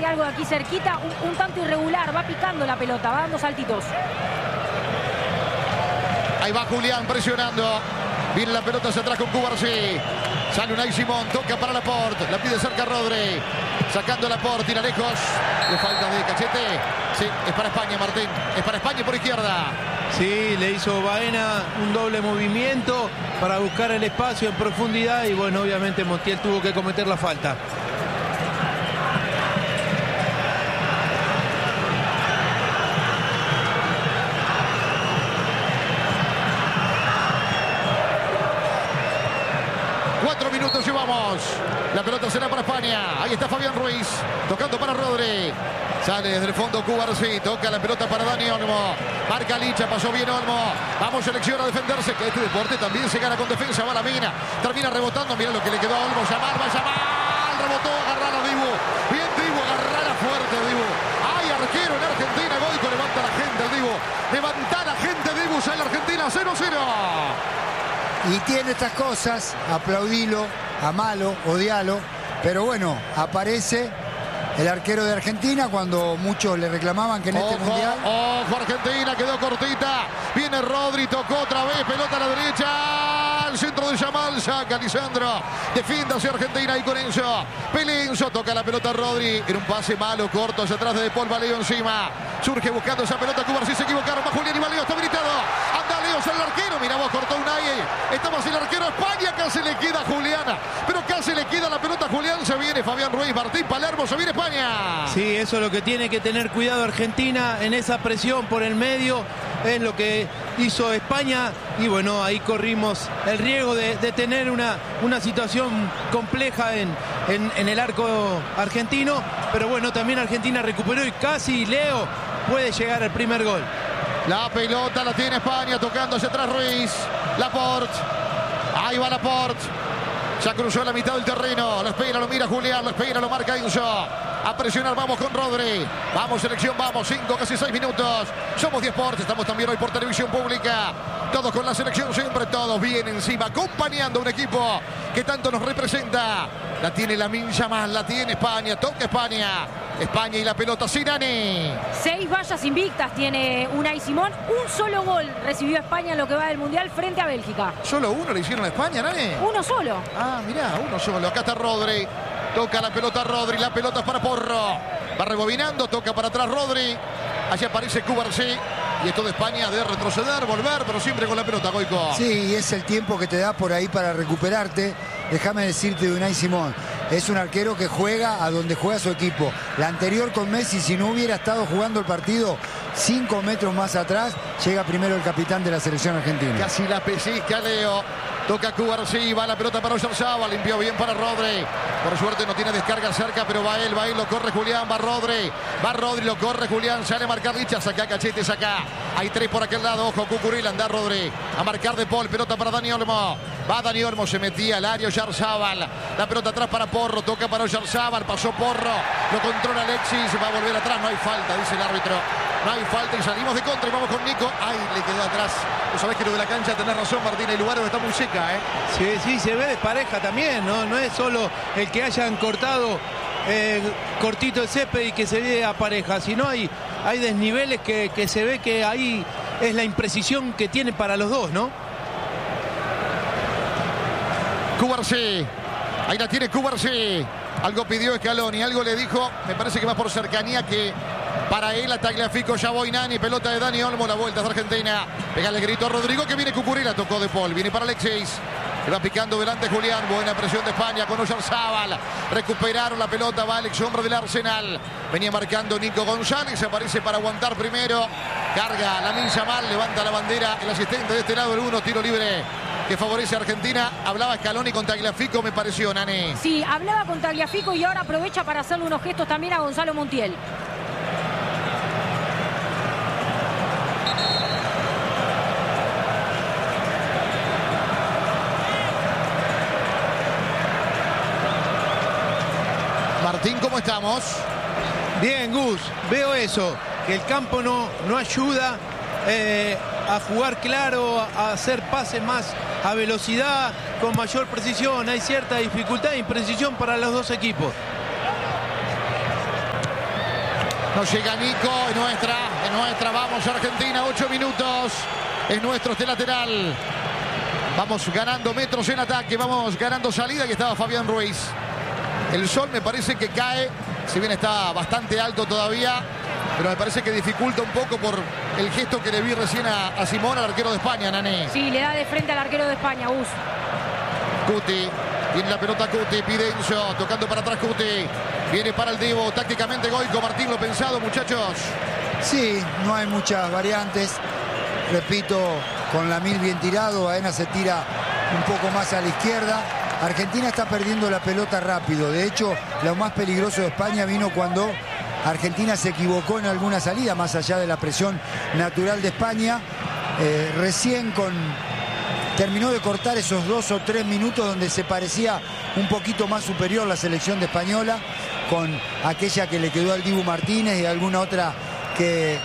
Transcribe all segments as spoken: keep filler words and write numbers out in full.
que algo de aquí cerquita, un, un tanto irregular, va picando la pelota, va dando saltitos. Ahí va Julián presionando. Viene la pelota hacia atrás con Cubarsí. Sale Unai Simón, toca para Laporte. La pide cerca Rodri. Sacando Laporte, tira lejos. Le falta de cachete. Sí, es para España, Martín. Es para España por izquierda. Sí, le hizo Baena un doble movimiento para buscar el espacio en profundidad. Y bueno, obviamente Montiel tuvo que cometer la falta. Cuatro minutos llevamos. La pelota será para España. Ahí está Fabián Ruiz. Tocando para Rodri. Sale desde el fondo Cubarsí. Toca la pelota para Dani Olmo. Marca Licha. Pasó bien Olmo. Vamos, selección a defenderse. Que este deporte también se gana con defensa. Va la mina. Termina rebotando. Mira lo que le quedó a Olmo. Yamal, va Yamal. Rebotó. Agarrar a Dibu. Bien Dibu. Agarrar a fuerte Dibu. Hay arquero en Argentina. Goico levanta a la gente el Dibu. Levanta a la gente Dibu. Sale Argentina cero cero. Y tiene estas cosas, aplaudilo, amalo, odialo, pero bueno, aparece el arquero de Argentina cuando muchos le reclamaban que en este Ojo, mundial... ojo, Argentina, quedó cortita. Viene Rodri, tocó otra vez, pelota a la derecha. Al centro de Yamal, saca Lisandro. Defiende hacia Argentina y con Enzo. Pelenzo toca la pelota a Rodri. En un pase malo, corto, hacia atrás de Paul Valeo encima. Surge buscando esa pelota, Cubarsí se equivocaron. Va Julián y Valeo, está habilitado. Anda Leo, sale el arquero. Mira vos, cortó Unai. Estaba sin el arquero España, casi le queda a Juliana. Pero casi le queda la pelota a Julián. Se viene Fabián Ruiz, Martín Palermo, se viene España. Sí, eso es lo que tiene que tener cuidado Argentina en esa presión por el medio. Es lo que hizo España. Y bueno, ahí corrimos el riesgo de, de tener una, una situación compleja en, en, en el arco argentino. Pero bueno, también Argentina recuperó y casi Leo puede llegar al primer gol. La pelota la tiene España, tocando hacia atrás Ruiz. Laporte. Ahí va Laporte. Ya cruzó la mitad del terreno. Lo espera, lo mira Julián, lo espera, lo marca Enzo. A presionar, vamos con Rodri. Vamos, selección, vamos. Cinco, casi seis minutos. Somos diez Sports, estamos también hoy por televisión pública. Todos con la selección, siempre todos bien encima, acompañando a un equipo que tanto nos representa. La tiene Lamine Yamal, la tiene España, toca España. España y la pelota, Sinani. Seis vallas invictas tiene Unai Simón. Un solo gol recibió España en lo que va del Mundial frente a Bélgica. ¿Solo uno le hicieron a España, Nani? Uno solo. Ah, mirá, uno solo. Acá está Rodri. Toca la pelota Rodri, la pelota es para Porro. Va rebobinando, toca para atrás Rodri. Allí aparece Cubarsí. Y esto de España de retroceder, volver, pero siempre con la pelota, Goico. Sí, y es el tiempo que te da por ahí para recuperarte. Déjame decirte de Unai Simón. Es un arquero que juega a donde juega su equipo. La anterior con Messi, si no hubiera estado jugando el partido cinco metros más atrás, llega primero el capitán de la selección argentina. Casi la pellizca Leo. Toca Cubarsí, va la pelota para Oyarzaba, limpió bien para Rodri. Por suerte no tiene descarga cerca, pero va él, va él, lo corre Julián, va Rodri. Va Rodri, lo corre Julián, sale a marcar Licha, saca Cachete, saca. Hay tres por aquel lado, ojo, Cucurilla, anda Rodri. A marcar de Paul, pelota para Dani Olmo. Va Dani Olmo, se metía al área Oyarzabal. La pelota atrás para Porro, toca para Oyarzabal, pasó Porro. Lo controla Alexis, va a volver atrás, no hay falta, dice el árbitro. No hay falta y salimos de contra y vamos con Nico. Ay, le quedó atrás. Vos sabés que lo de la cancha, tenés razón, Martín. El lugar está muy seca, ¿eh? Sí, sí, se ve de pareja también, ¿no? No es solo el que hayan cortado eh, cortito el césped y que se ve a pareja, sino hay, hay desniveles que, que se ve que ahí es la imprecisión que tiene para los dos, ¿no? Cubarsí. Ahí la tiene Cubarsí. Algo pidió Scaloni, algo le dijo. Me parece que va por cercanía que... Para él, a Tagliafico, ya voy Nani, pelota de Dani Olmo, la vuelta de Argentina. Pégale grito a Rodrigo que viene Cucurella, tocó de Paul, viene para Alexis. Le va picando delante Julián, buena presión de España con Oyarzabal. Recuperaron la pelota, va Alex, hombre del Arsenal. Venía marcando Nico González, aparece para aguantar primero. Carga Lamine Yamal, levanta la bandera el asistente de este lado, el uno, tiro libre que favorece a Argentina. Hablaba Scaloni con Tagliafico, me pareció, Nani. Sí, hablaba con Tagliafico y ahora aprovecha para hacerle unos gestos también a Gonzalo Montiel. Martín, ¿cómo estamos? Bien, Gus, veo eso, que el campo no, no ayuda eh, a jugar claro, a hacer pases más a velocidad, con mayor precisión. Hay cierta dificultad e imprecisión para los dos equipos. Nos llega Nico, es nuestra, es nuestra. Vamos Argentina, ocho minutos. Es nuestro este lateral. Vamos ganando metros en ataque, vamos ganando salida. Y estaba Fabián Ruiz. El sol me parece que cae, si bien está bastante alto todavía, pero me parece que dificulta un poco por el gesto que le vi recién a, a Simón, al arquero de España, Nani. Sí, le da de frente al arquero de España, Gus. Cuti, tiene la pelota Cuti, pide Enzo, tocando para atrás Cuti. Viene para el Divo, tácticamente Goico. Martín, lo pensado, muchachos. Sí, no hay muchas variantes. Repito, con Lamil bien tirado, Baena se tira un poco más a la izquierda. Argentina está perdiendo la pelota rápido. De hecho, lo más peligroso de España vino cuando Argentina se equivocó en alguna salida, más allá de la presión natural de España. Eh, recién con terminó de cortar esos dos o tres minutos donde se parecía un poquito más superior la selección de Española, con aquella que le quedó al Dibu Martínez y alguna otra que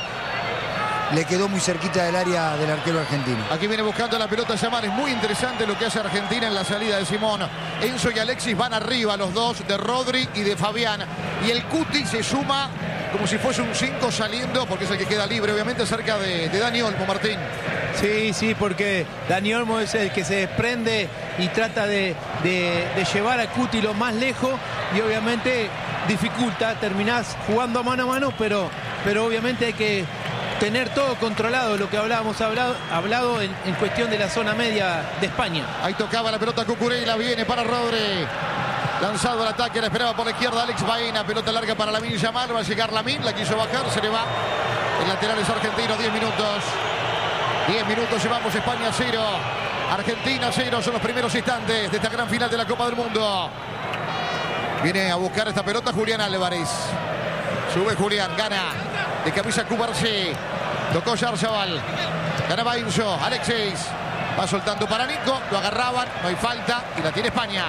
le quedó muy cerquita del área del arquero argentino. Aquí viene buscando la pelota Yamal. Es muy interesante lo que hace Argentina en la salida de Simón. Enzo y Alexis van arriba, los dos, de Rodri y de Fabián. Y el Cuti se suma como si fuese un cinco saliendo, porque es el que queda libre, obviamente, cerca de, de Dani Olmo, Martín. Sí, sí, porque Dani Olmo es el que se desprende y trata de, de, de llevar a Cuti lo más lejos y obviamente dificulta, terminás jugando a mano a mano, pero, pero obviamente hay que tener todo controlado, lo que hablábamos hablado, hablado en, en cuestión de la zona media de España. Ahí tocaba la pelota Cucurella, viene para Rodri. Lanzado al ataque, la esperaba por la izquierda Alex Baena, pelota larga para Lamine Yamal, va a llegar Lamine, la quiso bajar, se le va. El lateral es argentino, diez minutos. diez minutos llevamos, España cero, Argentina cero, son los primeros instantes de esta gran final de la Copa del Mundo. Viene a buscar esta pelota Julián Álvarez. Sube Julián, gana de camisa Cubarsí. Tocó Yarzabal. Ganaba Enzo, Alexis. Va soltando para Nico, lo agarraban, no hay falta y la tiene España.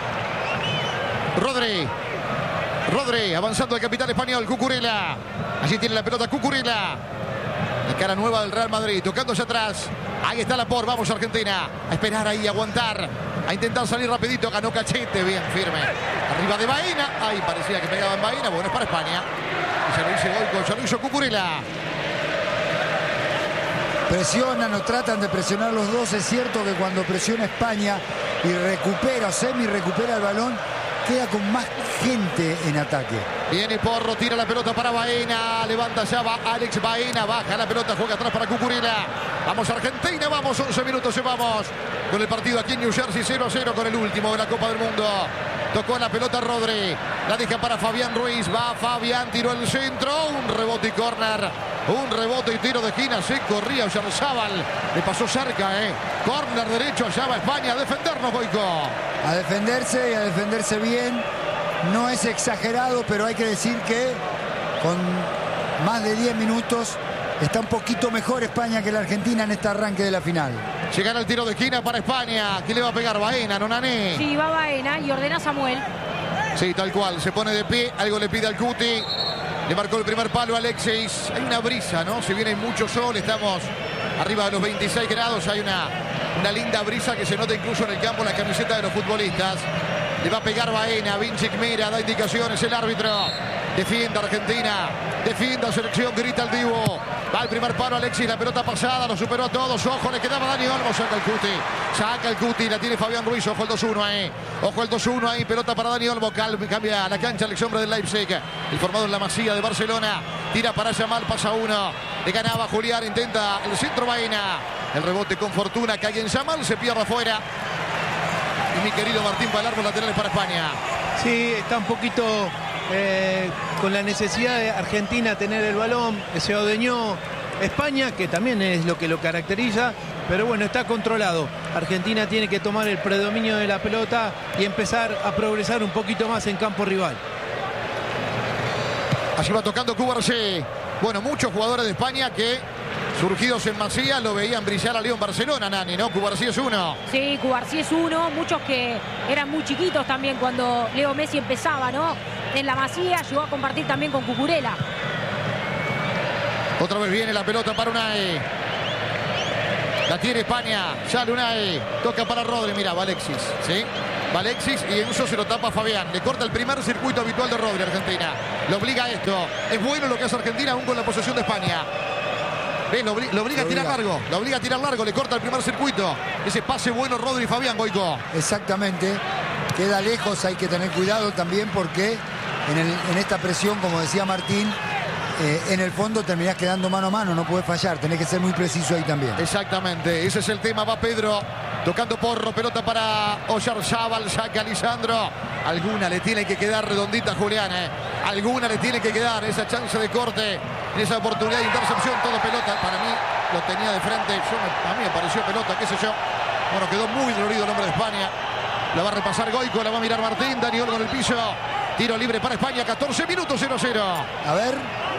Rodri. Rodri, avanzando el capitán español, Cucurella. Allí tiene la pelota Cucurella. La cara nueva del Real Madrid, tocando hacia atrás. Ahí está Laporte, vamos Argentina. A esperar ahí, a aguantar. A intentar salir rapidito, ganó Cachete, bien firme. Arriba de Baena. Ahí parecía que pegaba en Baena, bueno, es para España. Y se lo hizo Goico, se lo hizo Cucurella. Presionan o tratan de presionar los dos. Es cierto que cuando presiona España y recupera o semi recupera el balón, queda con más gente en ataque. Viene Porro, tira la pelota para Baena, levanta ya va Alex Baena, baja la pelota, juega atrás para Cucurella. Vamos Argentina, vamos, once minutos llevamos con el partido aquí en New Jersey, cero a cero con el último de la Copa del Mundo. Tocó la pelota Rodri, la deja para Fabián Ruiz, va Fabián, tiró el centro, un rebote y córner, un rebote y tiro de esquina, se corría Oyarzabal, le pasó cerca, eh. Córner derecho, allá va España, a defendernos, Goico. A defenderse y a defenderse bien. No es exagerado, pero hay que decir que con más de diez minutos está un poquito mejor España que la Argentina en este arranque de la final. Llegará el tiro de esquina para España. ¿Quién le va a pegar? Baena, no Nané. Sí, va Baena y ordena Samuel. Sí, tal cual. Se pone de pie. Algo le pide al Cuti. Le marcó el primer palo a Alexis. Hay una brisa, ¿no? Si viene mucho sol, estamos arriba de los veintiséis grados. Hay una, una linda brisa que se nota incluso en el campo, en la camiseta de los futbolistas. Le va a pegar Baena. Vinci mira, da indicaciones el árbitro. Defiende Argentina. Defiende selección, grita el Divo. Va el primer palo Alexis, la pelota pasada, lo superó a todos. Ojo, le quedaba Dani Olmo, saca el Cuti. Saca el Cuti, la tiene Fabián Ruiz. Ojo el dos uno ahí. Ojo el dos uno ahí, pelota para Dani Olmo. Cambia la cancha el ex hombre del Leipzig. El formado en la Masía de Barcelona. Tira para Yamal, pasa uno. Le ganaba Julián, intenta el centro Baena. El rebote con fortuna, cae en Yamal, se pierde afuera. Y mi querido Martín Palermo, laterales para España. Sí, está un poquito eh, con la necesidad de Argentina tener el balón. Se odeñó España, que también es lo que lo caracteriza. Pero bueno, está controlado. Argentina tiene que tomar el predominio de la pelota y empezar a progresar un poquito más en campo rival. Allí va tocando Cubarsí. Bueno, muchos jugadores de España que, surgidos en Masía, lo veían brillar a León Barcelona, Nani, ¿no? Cubarsí es uno. Sí, Cubarsí es uno. Muchos que eran muy chiquitos también cuando Leo Messi empezaba, ¿no? En la Masía, llegó a compartir también con Cucurella. Otra vez viene la pelota para Unai. La tiene España. Sale Unai. Toca para Rodri. Mira, va Alexis, ¿sí? Va Alexis y Enzo se lo tapa a Fabián. Le corta el primer circuito habitual de Rodri, Argentina. Lo obliga a esto. Es bueno lo que hace Argentina aún con la posesión de España. ¿Ves? Lo, obli lo obliga a tirar largo. Lo obliga a tirar largo. Le corta el primer circuito. Ese pase bueno Rodri y Fabián, Goico. Exactamente. Queda lejos, hay que tener cuidado también porque en, el, en esta presión, como decía Martín, eh, en el fondo terminás quedando mano a mano, no puedes fallar, tenés que ser muy preciso ahí también. Exactamente, ese es el tema. Va Pedro tocando Porro, pelota para Oyarzabal, saca Lisandro. Alguna le tiene que quedar redondita a Julián, ¿eh? Alguna le tiene que quedar esa chance de corte, en esa oportunidad de intercepción. Todo pelota, para mí lo tenía de frente. Yo me, a mí me pareció pelota, qué sé yo. Bueno, quedó muy dolorido el hombre de España. La va a repasar Goico, la va a mirar Martín. Dani Olmo en el piso. Tiro libre para España, catorce minutos, cero cero. A ver.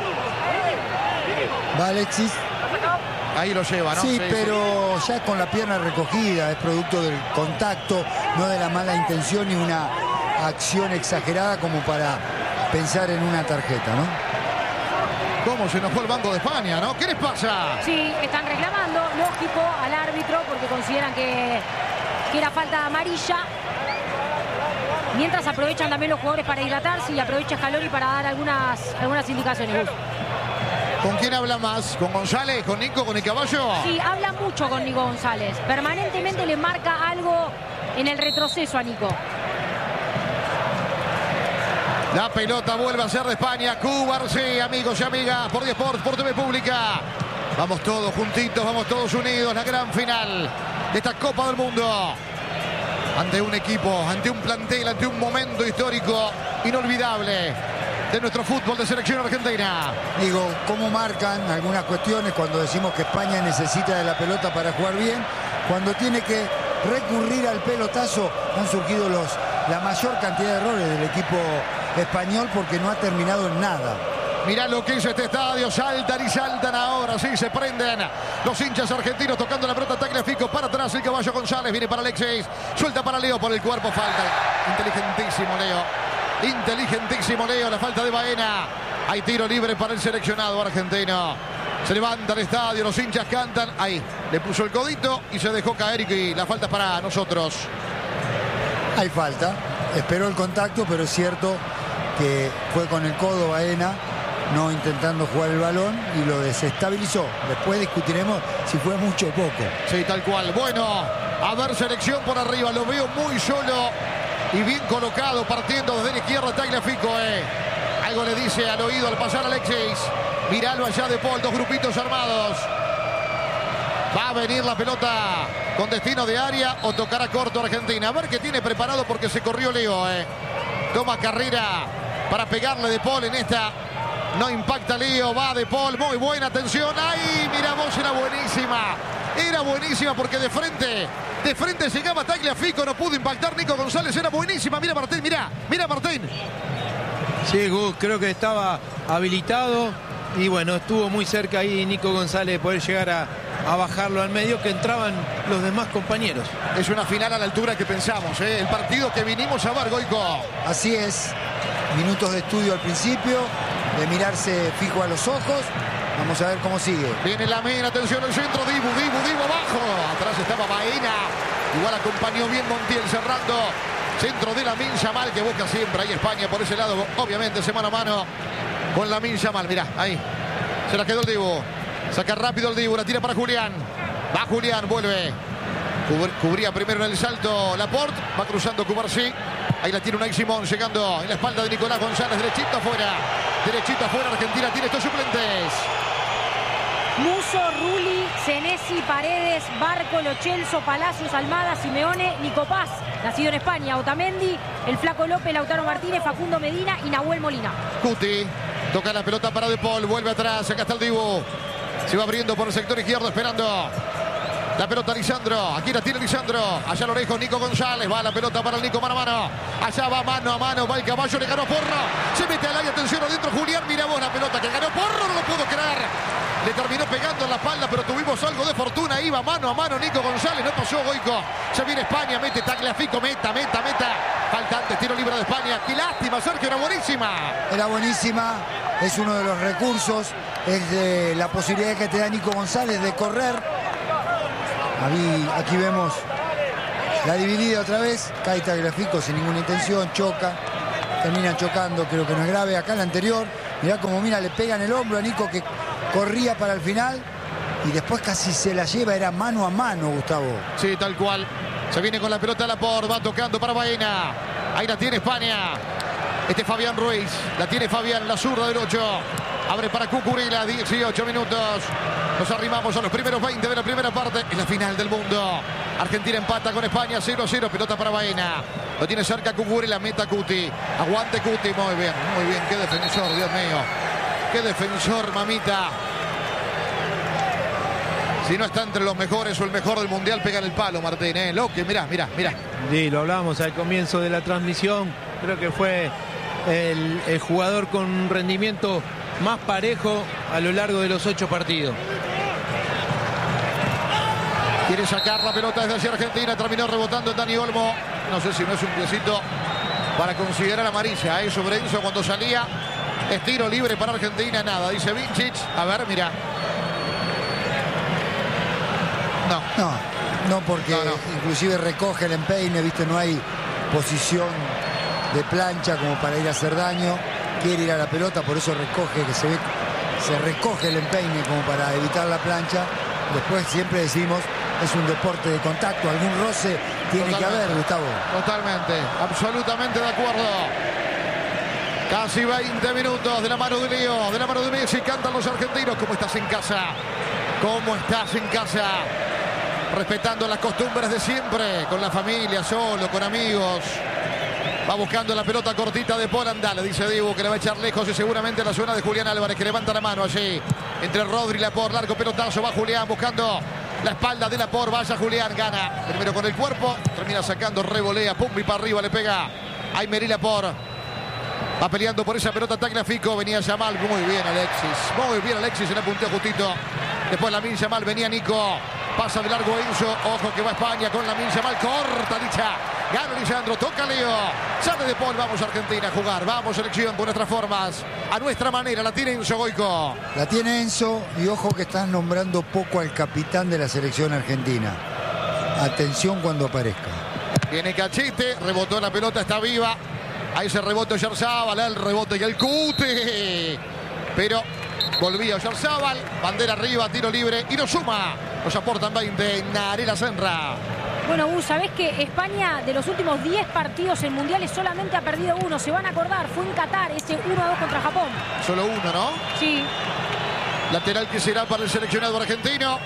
Va Alexis. Ahí lo lleva, ¿no? Sí, sí pero sí. ya con la pierna recogida, es producto del contacto, no de la mala intención ni una acción exagerada como para pensar en una tarjeta, ¿no? ¿Cómo se enojó el Banco de España, no? ¿Qué les pasa? Sí, están reclamando, lógico, al árbitro porque consideran que, que era falta amarilla. Mientras aprovechan también los jugadores para hidratarse y aprovecha Scaloni para dar algunas, algunas indicaciones. ¿Con quién habla más? ¿Con González? ¿Con Nico? ¿Con el caballo? Sí, habla mucho con Nico González. Permanentemente le marca algo en el retroceso a Nico. La pelota vuelve a ser de España. Cubarsí, amigos y amigas, por Diesport, por T V Pública. Vamos todos juntitos, vamos todos unidos. La gran final de esta Copa del Mundo. Ante un equipo, ante un plantel, ante un momento histórico inolvidable de nuestro fútbol de selección argentina. Digo, ¿cómo marcan algunas cuestiones cuando decimos que España necesita de la pelota para jugar bien? Cuando tiene que recurrir al pelotazo, han surgido los, la mayor cantidad de errores del equipo español porque no ha terminado en nada. Mirá lo que hizo este estadio, saltan y saltan ahora, sí, se prenden los hinchas argentinos tocando la pelota, Tagliafico para atrás, el caballo González, viene para Alexis, suelta para Leo por el cuerpo, falta, inteligentísimo Leo, inteligentísimo Leo, la falta de Baena, hay tiro libre para el seleccionado argentino, se levanta el estadio, los hinchas cantan, ahí, le puso el codito y se dejó caer y la falta es para nosotros. Hay falta, esperó el contacto, pero es cierto que fue con el codo Baena, no intentando jugar el balón y lo desestabilizó. Después discutiremos si fue mucho o poco. Sí, tal cual. Bueno, a ver, selección por arriba. Lo veo muy solo y bien colocado, partiendo desde la izquierda Tagliafico. Eh. Algo le dice al oído al pasar Alexis. Miralo allá de Paul, dos grupitos armados. Va a venir la pelota con destino de área o tocará corto Argentina. A ver qué tiene preparado porque se corrió Leo. Eh. Toma carrera para pegarle de Paul en esta. No impacta Leo, va de Paul, muy buena atención. ¡Ay, mira vos, era buenísima! Era buenísima porque de frente, de frente llegaba Tagliafico, no pudo impactar Nico González, era buenísima. Mira Martín, mira, mira Martín. Sí, Gus, creo que estaba habilitado y bueno, estuvo muy cerca ahí Nico González de poder llegar a, a bajarlo al medio que entraban los demás compañeros. Es una final a la altura que pensamos, ¿eh? El partido que vinimos a ver, Goico. Así es, minutos de estudio al principio, de mirarse fijo a los ojos. Vamos a ver cómo sigue. Viene la mena, atención al centro, Dibu, Dibu, Dibu abajo. Atrás estaba Baena. Igual acompañó bien Montiel cerrando. Centro de Lamine Yamal que busca siempre ahí España por ese lado. Obviamente se mano a mano con Lamine Yamal. Mirá, ahí. Se la quedó el Dibu. Saca rápido el Dibu, la tira para Julián. Va Julián, vuelve. Cubría primero en el salto Laporte. Va cruzando Cubarsí. Ahí la tiene Unai Simón llegando en la espalda de Nicolás González. Derechito afuera. Derechito afuera. Argentina tiene estos suplentes. Muso, Rulli, Senesi, Paredes, Barco, Lo Celso, Palacios, Almada, Simeone, Nico Paz, nacido en España, Otamendi, el Flaco López, Lautaro Martínez, Facundo Medina y Nahuel Molina. Cuti toca la pelota para De Paul, vuelve atrás, acá está el Dibu. Se va abriendo por el sector izquierdo esperando la pelota Lisandro, aquí la tiene Lisandro, allá a lo lejos Nico González, va la pelota para el Nico mano a mano, allá va mano a mano, va el caballo, le ganó Porro, se mete al área, atención adentro Julián, mira vos la pelota que ganó Porro, no lo puedo creer, le terminó pegando en la espalda, pero tuvimos algo de fortuna, iba mano a mano Nico González, no pasó Goico, se viene España, mete Tagliafico, meta, meta, meta, falta antes, tiro libre de España, qué lástima Sergio, era buenísima. Era buenísima, es uno de los recursos, es de la posibilidad que te da Nico González de correr. Aquí vemos La dividida otra vez, cae Tagliafico sin ninguna intención, choca, termina chocando, creo que no es grave. Acá en la anterior, mirá como mira, le pega en el hombro a Nico que corría para el final y después casi se la lleva, era mano a mano, Gustavo. Sí, tal cual. Se viene con la pelota Laporte, va tocando para Baena. Ahí la tiene España. Este es Fabián Ruiz, la tiene Fabián, la zurda del ocho. Abre para Cucurella, dieciocho minutos. Nos arrimamos a los primeros veinte de la primera parte. En la final del mundo. Argentina empata con España, cero a cero. Pelota para Baena. Lo tiene cerca Cucurella, meta Cuti. Aguante Cuti, muy bien, muy bien. Qué defensor, Dios mío. Qué defensor, mamita. Si no está entre los mejores o el mejor del mundial, pega en el palo, Martín. ¿eh? Lo que, mirá, mirá, mirá. Sí, lo hablamos al comienzo de la transmisión. Creo que fue el, el jugador con un rendimiento más parejo a lo largo de los ocho partidos. Quiere sacar la pelota desde hacia Argentina. Terminó rebotando en Dani Olmo. No sé si no es un piecito para considerar amarilla. ¿eh? Sobre Enzo cuando salía. Es tiro libre para Argentina. Nada, dice Vincic. A ver, mira. No. No, no porque No, no. inclusive recoge el empeine, viste, no hay posición de plancha como para ir a hacer daño. Quiere ir a la pelota, por eso recoge, que se ve, se recoge el empeine como para evitar la plancha. Después siempre decimos, es un deporte de contacto, algún roce tiene Totalmente. que haber, Gustavo. Totalmente, absolutamente de acuerdo. Casi veinte minutos de la mano de Leo, de la mano de Messi. Cantan los argentinos. ¿Cómo estás en casa? ¿Cómo estás en casa? Respetando las costumbres de siempre, con la familia, solo, con amigos. Va buscando la pelota cortita de Paul Andale, dice Dibu, que le va a echar lejos y seguramente la zona de Julián Álvarez, que levanta la mano allí. Entre Rodri y Laporte, largo pelotazo, va Julián buscando la espalda de Laporte, vaya Julián, gana. Primero con el cuerpo, termina sacando, revolea, pum y para arriba le pega a Aymeri Laporte. Va peleando por esa pelota Tagliafico, venía Yamal, muy bien Alexis, muy bien Alexis, en el punteo justito. Después Lamine Yamal, venía Nico, pasa de largo Enzo, ojo que va España con Lamine Yamal, corta dicha. Gana Lisandro, toca Leo, sale de Paul, vamos Argentina a jugar, vamos selección por nuestras formas, a nuestra manera, la tiene Enzo Goico. La tiene Enzo y ojo que están nombrando poco al capitán de la selección argentina. Atención cuando aparezca. Viene Cachete, rebotó la pelota, está viva. Ahí se rebotó Oyarzabal, el rebote y el cute. Pero volvía Oyarzabal, bandera arriba, tiro libre y nos suma. Nos aportan veinte, Narela Senra. Bueno, Gus, sabés que España de los últimos diez partidos en mundiales solamente ha perdido uno. Se van a acordar, fue en Qatar, ese uno a dos contra Japón. Solo uno, ¿no? Sí. Lateral que será para el seleccionado argentino.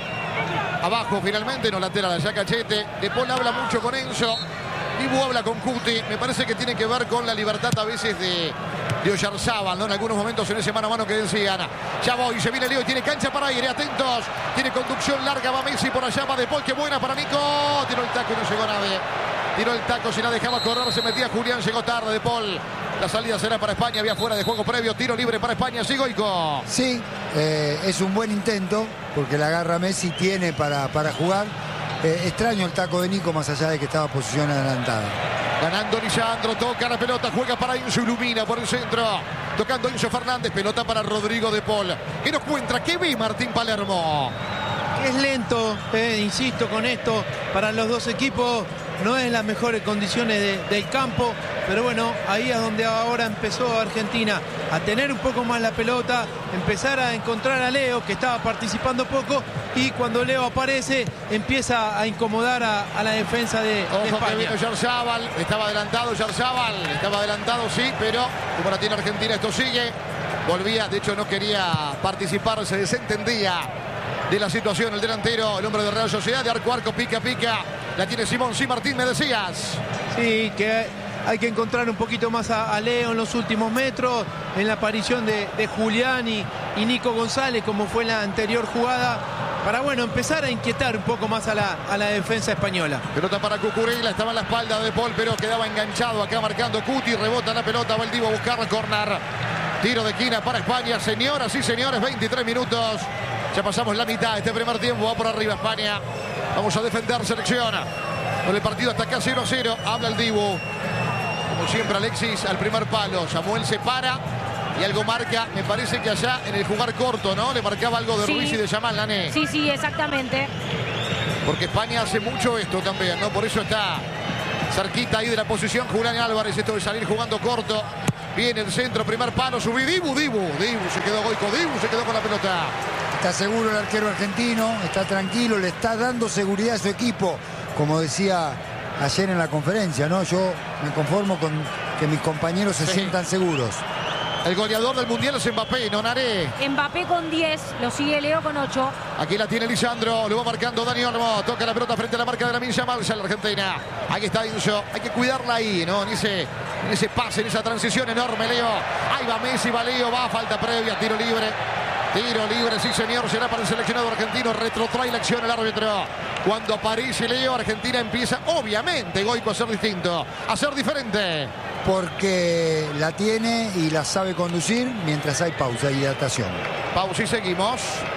Abajo finalmente, no lateral allá Cachete. De Paul habla mucho con Enzo. Dibu habla con Cuti. Me parece que tiene que ver con la libertad a veces de, de Oyarzabal, ¿no? En algunos momentos en ese mano a mano que decían. Ya voy, se viene Leo y tiene cancha para aire. Atentos. Tiene conducción larga, va Messi por allá, va De Paul. Qué buena para Nico. Tiró el taco y no llegó nadie. Tiró el taco, si la dejaba correr, se metía Julián, llegó tarde De Paul. La salida será para España, había fuera de juego previo, tiro libre para España, sí, Goico. Sí, eh, es un buen intento, porque la garra Messi tiene para, para jugar. Eh, extraño el taco de Nico, más allá de que estaba posición adelantada. Ganando Lisandro, toca la pelota, juega para Enzo, ilumina por el centro. Tocando Enzo Fernández, pelota para Rodrigo De Paul. ¿Qué nos cuenta? ¿Qué ve Martín Palermo? Es lento, eh, insisto con esto, para los dos equipos no es las mejores condiciones de, del campo, pero bueno, ahí es donde ahora empezó Argentina a tener un poco más la pelota, empezar a encontrar a Leo, que estaba participando poco, y cuando Leo aparece empieza a incomodar a, a la defensa de, de Ojo que España. vino Oyarzabal, estaba adelantado Oyarzabal, estaba adelantado sí, pero como la tiene Argentina esto sigue. Volvía, de hecho no quería participar, se desentendía de la situación el delantero, el hombre de Real Sociedad, de arco a arco, pica pica. La tiene Simón, sí, Martín, me decías. Sí, que hay que encontrar un poquito más a, a Leo en los últimos metros, en la aparición de, de Julián y, y Nico González, como fue en la anterior jugada, para, bueno, empezar a inquietar un poco más a la, a la defensa española. Pelota para Cucurella, estaba en la espalda de Paul, pero quedaba enganchado acá marcando Cuti, rebota la pelota, va el Divo a buscar corner. Tiro de esquina para España, señoras y señores, veintitrés minutos. Ya pasamos la mitad de este primer tiempo, va por arriba España. Vamos a defender selección. Con el partido hasta acá cero a cero, habla el Dibu. Como siempre Alexis al primer palo, Samuel se para y algo marca, me parece que allá en el jugar corto, ¿no? Le marcaba algo de Sí. Ruiz y de Yamal, Lané. Sí, sí, exactamente. Porque España hace mucho esto también, ¿no? Por eso está cerquita ahí de la posición Julián Álvarez. Esto de salir jugando corto. Viene el centro, primer palo, subí Dibu, Dibu. Dibu se quedó Goico, Dibu se quedó con la pelota. Está seguro el arquero argentino, está tranquilo, le está dando seguridad a su equipo. Como decía ayer en la conferencia, ¿no? Yo me conformo con que mis compañeros se Sí. sientan seguros. El goleador del Mundial es Mbappé, Nonaré. Mbappé con diez, lo sigue Leo con ocho. Aquí la tiene Lisandro, lo va marcando Dani Olmo. Toca la pelota frente a la marca de la Minja Malsa, la Argentina. Ahí está Enzo, hay que cuidarla ahí, ¿no? En ese, en ese pase, en esa transición enorme, Leo. Ahí va Messi, va Leo, va, falta previa, tiro libre. Tiro libre, sí señor, será para el seleccionado argentino. Retrotrae la acción el árbitro. Cuando aparece Leo, Argentina empieza, obviamente, Goico, a ser distinto, a ser diferente. Porque la tiene y la sabe conducir mientras hay pausa y hidratación. Pausa y seguimos.